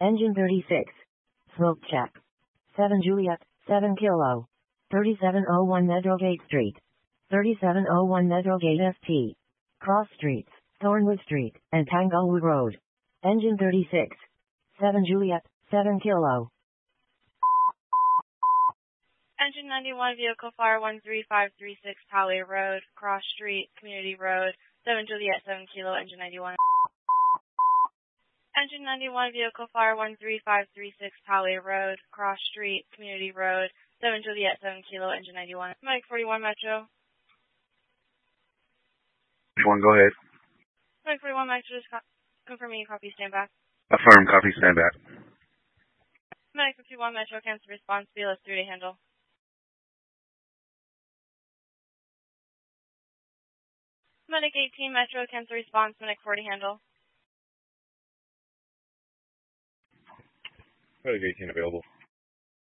Engine 36. Smoke check. 7 Juliet, 7 Kilo. 3701 Meadowgate Street. 3701 Meadowgate ST. Cross Streets, Thornwood Street, and Tanglewood Road. Engine 36. 7 Juliet, 7 Kilo. Engine 91, Vehicle Fire 13536, Poway Road, Cross Street, Community Road, 7 Juliet, 7 Kilo, Engine 91. Engine 91, Vehicle Fire 13536, Poway Road, Cross Street, Community Road, 7 Juliet, 7 Kilo, Engine 91. Mike 41 Metro. Go ahead. Mike 41 Metro, just confirming copy, stand back. Affirm, copy, stand back. Mike 51 Metro, cancel response, BLS 3 to handle. Medic 18 Metro, cancel response, Medic 40 handle. Medic 18 available.